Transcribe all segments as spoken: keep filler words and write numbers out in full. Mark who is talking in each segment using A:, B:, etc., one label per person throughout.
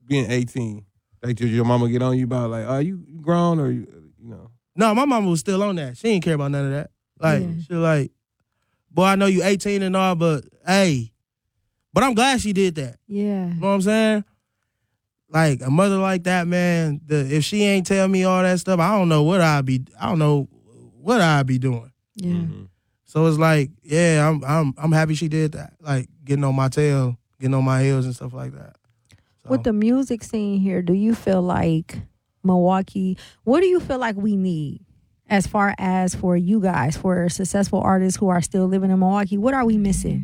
A: being eighteen? Like, did your mama get on you about like, are you grown or you, you know?
B: No, my mama was still on that. She didn't care about none of that. Like,
C: Yeah.
B: she like, boy, I know you eighteen and all, but hey. But I'm glad she did that.
C: Yeah.
B: You know what I'm saying? Like, a mother like that, man, the, if she ain't tell me all that stuff, I don't know what I'd be, I don't know what I'd be doing.
C: Yeah.
A: Mm-hmm.
B: So it's like, yeah, I'm I'm I'm happy she did that. Like, getting on my tail, getting on my heels and stuff like that. So,
C: With the music scene here, do you feel like Milwaukee, what do you feel like we need as far as for you guys, for successful artists who are still living in Milwaukee? What are we missing?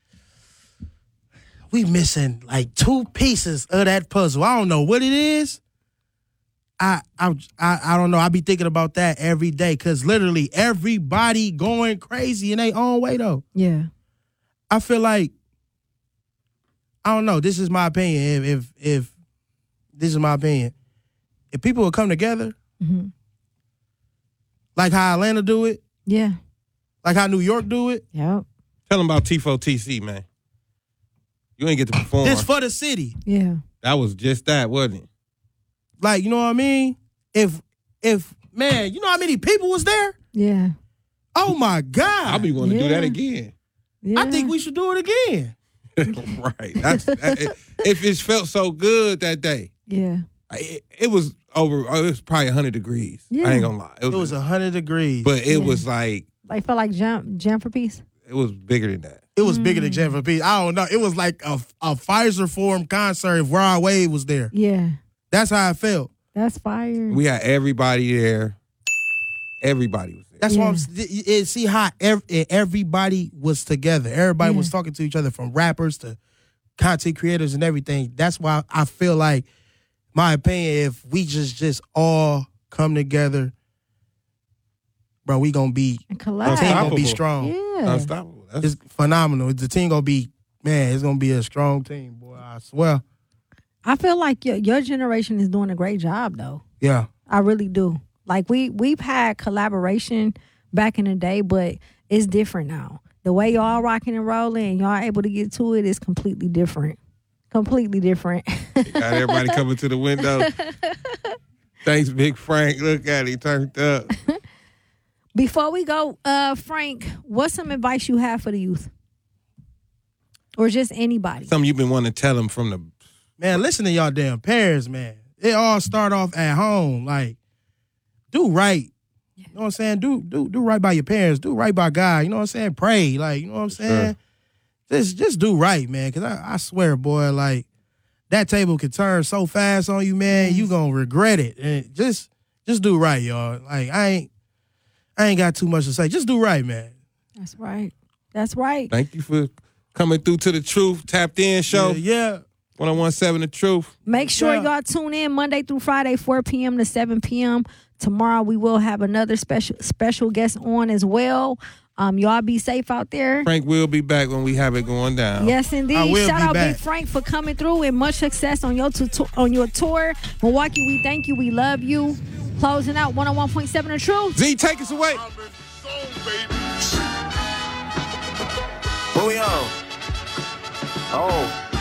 B: we missing like two pieces of that puzzle. I don't know what it is. I I I, I don't know. I be thinking about that every day because literally everybody going crazy in their own way though.
C: Yeah.
B: I feel like, I don't know. This is my opinion. If if, if this is my opinion, if people would come together,
C: Mm-hmm.
B: like how Atlanta do it,
C: Yeah.
B: like how New York do it,
C: Yep.
A: Tell them about T four T C, man. You ain't get to perform.
B: it's for the city.
C: Yeah.
A: That was just that, wasn't it?
B: Like, you know what I mean? If if man, you know how many people was there?
C: Yeah.
B: Oh my God!
A: I'll be willing to do that
C: Yeah.
A: again.
C: Yeah.
B: I think we should do it again.
A: Right. That's that, if it felt so good that day.
C: Yeah.
A: It, it was over. Oh, it was probably one hundred degrees.
C: Yeah.
A: I ain't gonna lie.
B: It was a hundred degrees,
A: But it
C: Yeah.
A: was like
C: Like felt like jam jam for peace.
A: it was bigger than that.
B: it was bigger than
C: Mm.
B: Jeff and Pete. I don't know. It was like a a Pfizer Forum concert if Rod Wave was there.
C: Yeah.
B: That's how I felt.
C: That's fire.
A: We had everybody there. Everybody was there.
B: That's why I'm,
C: Yeah.
B: it, it- see how ev- everybody was together. Everybody
C: Yeah.
B: was talking to each other, from rappers to content creators and everything. That's why I feel like, my opinion, if we just just all come together, bro, we gonna be
C: and
B: the
C: collab.
B: team gonna be
A: Unstoppable.
B: strong.
C: Yeah.
A: Unstoppable. That's,
B: It's phenomenal. The team gonna be, man, it's gonna be a strong team, boy. I swear.
C: I feel like your, your generation is doing a great job though.
B: Yeah.
C: I really do. Like we we've had collaboration back in the day, but it's different now. The way y'all rocking and rolling and y'all able to get to it is completely different. Completely different.
A: got everybody coming to the window. Thanks, Big Frank. Look at it. He turned up.
C: Before we go, uh, Frank, what's some advice you have for the youth? Or just anybody?
A: Something you've been wanting to tell them from the.
B: Man, listen to y'all damn parents, man. It all start off at home. Like, do right. You know what I'm saying? Do do do right by your parents. Do right by God. You know what I'm saying? Pray. Like, you know what I'm saying? Just just do right, man. Cause I, I swear, boy, like that table can turn so fast on you, man. You gonna regret it. And just just do right, y'all. Like I ain't I ain't got too much to say. Just do right, man.
C: That's right. That's right.
A: Thank you for coming through to the Truth Tapped In show.
B: Yeah.
A: one oh one point seven The Truth.
C: Make sure
B: Yeah.
C: y'all tune in Monday through Friday, four p.m. to seven p.m. Tomorrow we will have another special special guest on as well. Um, y'all be safe out there.
A: Frank will be back when we have it going down.
C: Yes,
B: I
C: indeed.
B: will
C: Shout
B: be
C: out
B: back.
C: Big Frank for coming through and much success on your tu- on your tour. Milwaukee, we thank you. We love you. Closing out one oh one point seven The Truth.
A: Z, take us away.
D: What we on? Oh.